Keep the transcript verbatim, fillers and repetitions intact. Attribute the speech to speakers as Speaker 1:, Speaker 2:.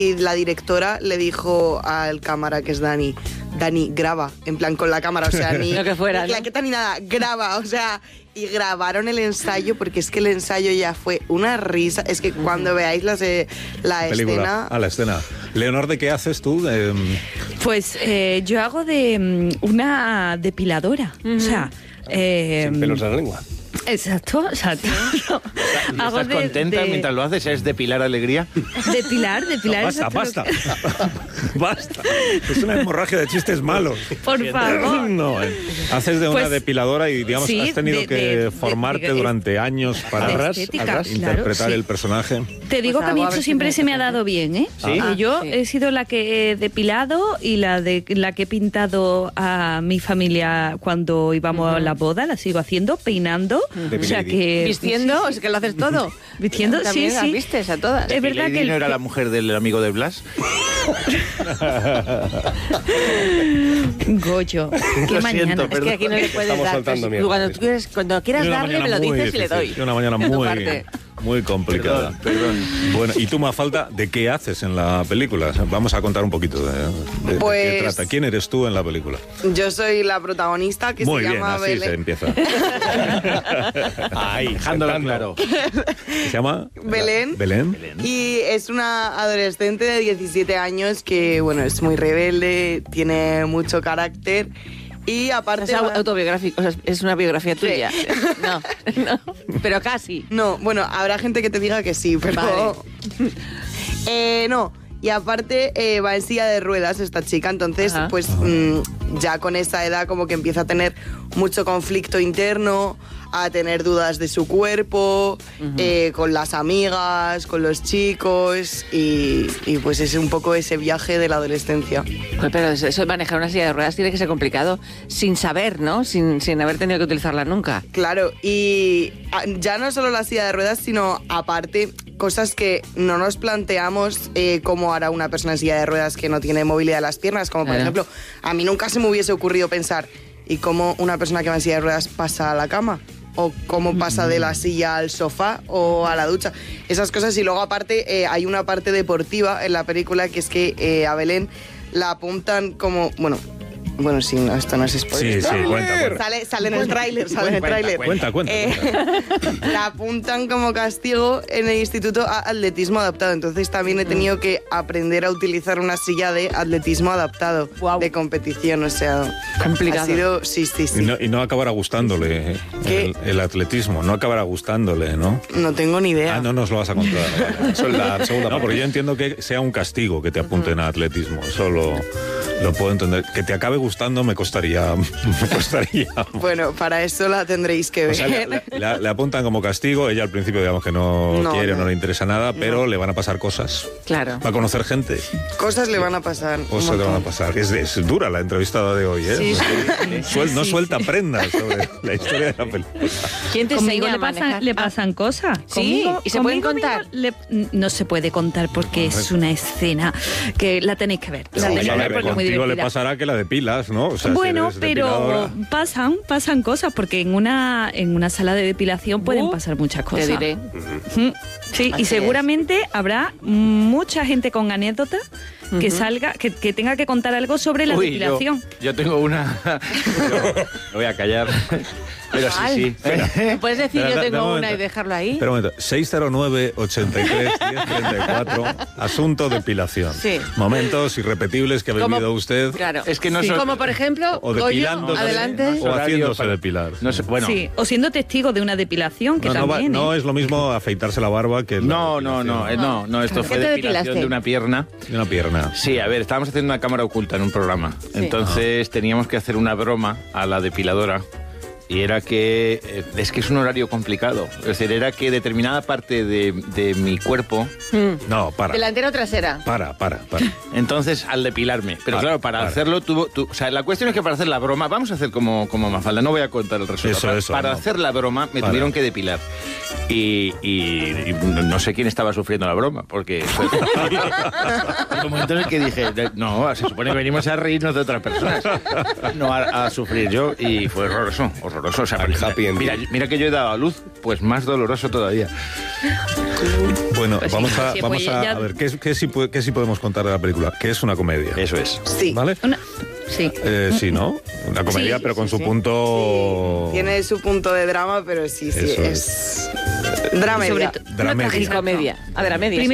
Speaker 1: Y la directora le dijo al cámara, que es Dani, Dani, graba, en plan con la cámara, o sea, ni
Speaker 2: lo que fuera,
Speaker 1: la
Speaker 2: ¿no?
Speaker 1: queta ni nada, graba, o sea, y grabaron el ensayo, porque es que el ensayo ya fue una risa, es que cuando veáis la, la escena...
Speaker 3: Ah, la escena. Leonor, ¿de qué haces tú? Eh,
Speaker 4: Pues eh, yo hago de um, una depiladora, uh-huh. o sea... Eh,
Speaker 5: Sin pelos en la lengua.
Speaker 4: Exacto, exacto. No.
Speaker 6: ¿Y estás
Speaker 4: de,
Speaker 6: contenta
Speaker 4: de,
Speaker 6: mientras lo haces? ¿Es depilar alegría?
Speaker 4: Depilar, depilar.
Speaker 3: No, basta, basta. Basta. Es una hemorragia de chistes malos.
Speaker 4: Por favor.
Speaker 3: No, eh. Haces de una
Speaker 4: pues,
Speaker 3: depiladora y, digamos,
Speaker 4: sí,
Speaker 3: has tenido
Speaker 4: de,
Speaker 3: que
Speaker 4: de,
Speaker 3: formarte
Speaker 4: de, de,
Speaker 3: durante años para
Speaker 4: arras, arras,
Speaker 3: interpretar
Speaker 4: claro, sí.
Speaker 3: el personaje.
Speaker 4: Te digo
Speaker 2: pues
Speaker 4: que a mí
Speaker 2: algo,
Speaker 4: esto
Speaker 2: a
Speaker 4: siempre
Speaker 2: si
Speaker 4: se me ha dado bien, ¿eh?
Speaker 6: ¿Sí?
Speaker 4: Ah, yo
Speaker 2: sí.
Speaker 4: he sido la que he depilado y la de la que he pintado a mi familia cuando íbamos uh-huh. a la boda, la sigo haciendo, peinando. Uh-huh. O sea que...
Speaker 2: Vistiendo, es que lo haces todo.
Speaker 4: Vistiendo, sí,
Speaker 2: también
Speaker 4: sí.
Speaker 2: las vistes a todas.
Speaker 4: Es verdad
Speaker 6: ¿Lady
Speaker 4: que...
Speaker 6: no
Speaker 4: el...
Speaker 6: era la mujer del amigo de Blas?
Speaker 4: Goyo, qué
Speaker 6: Lo
Speaker 4: mañana.
Speaker 6: siento,
Speaker 2: Es que aquí no le puedes
Speaker 5: Estamos
Speaker 2: dar.
Speaker 5: soltando
Speaker 2: Pues,
Speaker 5: mierda,
Speaker 2: cuando,
Speaker 5: sí.
Speaker 2: tú quieres, cuando quieras darle, me lo dices y le doy.
Speaker 3: Es una mañana
Speaker 2: De tu
Speaker 3: muy,
Speaker 2: parte.
Speaker 3: muy complicada.
Speaker 6: Perdón, perdón.
Speaker 3: Bueno, y tú, Mafalda, ¿de qué haces en la película? Vamos a contar un poquito de, de,
Speaker 1: Pues,
Speaker 3: de qué trata. ¿Quién eres tú en la película?
Speaker 1: Yo soy la protagonista, que
Speaker 3: Muy
Speaker 1: se
Speaker 3: bien,
Speaker 1: llama
Speaker 3: así
Speaker 1: Belén.
Speaker 3: se empieza.
Speaker 6: Ahí, dejándolo claro.
Speaker 3: ¿Se llama?
Speaker 1: Belén.
Speaker 3: Belén.
Speaker 1: Y es una adolescente de diecisiete años que, bueno, es muy rebelde, tiene mucho carácter y aparte...
Speaker 2: Es autobiográfico, o sea, es una biografía tuya. Sí. No, no, pero casi.
Speaker 1: No, bueno, habrá gente que te diga que sí, pero... Vale. eh, no, y aparte eh, va en silla de ruedas esta chica, entonces Ajá. pues mmm, ya con esa edad como que empieza a tener mucho conflicto interno, a tener dudas de su cuerpo, uh-huh. eh, con las amigas, con los chicos y, y pues es un poco ese viaje de la adolescencia.
Speaker 2: Pero eso de manejar una silla de ruedas tiene que ser complicado sin saber, ¿no? Sin, sin haber tenido que utilizarla nunca.
Speaker 1: Claro, y ya no solo la silla de ruedas, sino aparte cosas que no nos planteamos eh, cómo hará una persona en silla de ruedas que no tiene movilidad de las piernas, como por claro. ejemplo, a mí nunca se me hubiese ocurrido pensar ¿y cómo una persona que va en silla de ruedas pasa a la cama? O cómo pasa de la silla al sofá o a la ducha. Esas cosas. Y luego aparte eh, hay una parte deportiva en la película que es que eh, a Belén la apuntan como... Bueno, bueno sí, no, esto no es spoiler.
Speaker 3: Sí, sí, cuenta, cuenta.
Speaker 1: Sale, sale en el tráiler, sale en el tráiler.
Speaker 3: Cuenta, cuenta.
Speaker 1: Eh, cuenta. La apuntan como castigo en el instituto a atletismo adaptado. Entonces también he tenido que aprender a utilizar una silla de atletismo adaptado, wow. de competición. O sea,
Speaker 2: complicado.
Speaker 1: Ha sido, sí, sí, sí.
Speaker 3: Y no, y no acabará gustándole el, el atletismo, no acabará gustándole, ¿no?
Speaker 1: No tengo ni idea.
Speaker 3: Ah, no nos lo vas a contar. Eso es la segunda. No, porque yo entiendo que sea un castigo que te apunten a atletismo. Eso lo, lo puedo entender. Que te acabe gustando me costaría, me costaría.
Speaker 1: Bueno, para eso la tendréis que ver.
Speaker 3: O sea, le, le, le apuntan como castigo. Ella al principio digamos que no, no quiere o no. no le interesa nada, pero no. le van a pasar cosas.
Speaker 2: Claro.
Speaker 3: Va a conocer gente.
Speaker 1: Cosas le van a pasar.
Speaker 3: Cosas le van a pasar. Es, es dura la entrevistada de hoy, ¿eh?
Speaker 2: Sí, sí.
Speaker 3: Suel, no sí, suelta sí. prendas sobre la historia de la película.
Speaker 2: ¿Quién te
Speaker 4: Conmigo
Speaker 2: enseña
Speaker 4: le,
Speaker 2: a
Speaker 4: pasan, le pasan cosas.
Speaker 2: Sí,
Speaker 4: conmigo,
Speaker 2: y se pueden
Speaker 4: conmigo,
Speaker 2: contar.
Speaker 4: Le, no se puede contar porque es una escena que la tenéis que ver. La
Speaker 3: No,
Speaker 4: tenéis que ver
Speaker 3: porque
Speaker 4: muy
Speaker 3: contigo
Speaker 4: divertida.
Speaker 3: le pasará que la depilas, ¿no? O sea,
Speaker 4: bueno,
Speaker 3: si
Speaker 4: pero
Speaker 3: depiladora.
Speaker 4: pasan, pasan cosas porque en una en una sala de depilación pueden
Speaker 2: uh,
Speaker 4: pasar muchas cosas.
Speaker 2: Te diré.
Speaker 4: Uh-huh. Sí,
Speaker 2: Así
Speaker 4: y seguramente es. habrá mucha gente con anécdotas que uh-huh. salga, que, que tenga que contar algo sobre la
Speaker 6: Uy,
Speaker 4: depilación.
Speaker 6: Yo, yo tengo una. Me voy a callar. Pero sí, sí.
Speaker 2: Espera. ¿Puedes decir
Speaker 3: Espera,
Speaker 2: yo tengo
Speaker 3: un
Speaker 2: una
Speaker 3: momento.
Speaker 2: y dejarlo ahí?
Speaker 3: Espera un momento. seis cero nueve, ochenta y tres, diez treinta y cuatro. Asunto depilación.
Speaker 2: Sí.
Speaker 3: Momentos irrepetibles que ha
Speaker 2: Como-
Speaker 3: vivido usted.
Speaker 2: Claro.
Speaker 6: Es que no
Speaker 2: Sí.
Speaker 6: son-
Speaker 2: Como por ejemplo,
Speaker 3: O
Speaker 2: Goyo,
Speaker 3: depilándose.
Speaker 2: adelante.
Speaker 3: O haciéndose
Speaker 6: para-
Speaker 3: depilar.
Speaker 6: No sé, bueno.
Speaker 4: Sí, o siendo testigo de una depilación, que
Speaker 3: No, no, va-
Speaker 4: también.
Speaker 3: no
Speaker 4: ¿eh?
Speaker 3: es lo mismo afeitarse la barba que la
Speaker 6: No, no, no,
Speaker 3: depilación
Speaker 6: eh, no, no, esto
Speaker 2: ¿Qué
Speaker 6: fue
Speaker 2: te
Speaker 6: depilación
Speaker 2: depilaste?
Speaker 6: de una pierna.
Speaker 3: de una pierna.
Speaker 6: Sí, a ver, estábamos haciendo una cámara oculta en un programa. Entonces teníamos que hacer una broma a la depiladora. Y era que, eh, es que es un horario complicado. Es decir, era que determinada parte de, de mi cuerpo,
Speaker 2: Mm.
Speaker 3: No, para.
Speaker 2: Delantera o trasera.
Speaker 3: Para, para, para.
Speaker 6: entonces al depilarme. Pero
Speaker 3: Para,
Speaker 6: claro, para,
Speaker 3: para.
Speaker 6: hacerlo tuvo... tu- o sea, la cuestión es que para hacer la broma, vamos a hacer como, como Mafalda, no voy a contar el resultado.
Speaker 3: Eso,
Speaker 6: para
Speaker 3: eso,
Speaker 6: para
Speaker 3: no.
Speaker 6: hacer la broma me
Speaker 3: Para.
Speaker 6: tuvieron que depilar. Y, y- y no sé quién estaba sufriendo la broma, porque fue un momento en el que dije, de- no, se supone que venimos a reírnos de otras personas, no a, a sufrir yo, y fue horroroso, horroroso. O sea,
Speaker 5: Al happy ending.
Speaker 6: mira, mira que yo he dado a luz, pues más doloroso todavía.
Speaker 3: Bueno,
Speaker 4: Pues sí,
Speaker 3: vamos a,
Speaker 4: sí,
Speaker 3: vamos
Speaker 4: pues
Speaker 3: a,
Speaker 4: ya-
Speaker 3: a ver, ¿qué, es- qué sí, pu- qué sí podemos contar de la película? Que es una comedia.
Speaker 6: Eso es.
Speaker 1: Sí.
Speaker 3: ¿Vale?
Speaker 4: Una- sí.
Speaker 3: Eh, sí, ¿no? Una comedia,
Speaker 4: Sí,
Speaker 3: pero con
Speaker 2: sí,
Speaker 3: su
Speaker 2: sí.
Speaker 3: punto...
Speaker 1: Tiene su punto de drama, pero sí, sí,
Speaker 3: Eso
Speaker 1: es, drama.
Speaker 4: Sobre to- una
Speaker 3: Dramedia.
Speaker 4: tragedia.
Speaker 2: Comedia. A ver, a medias.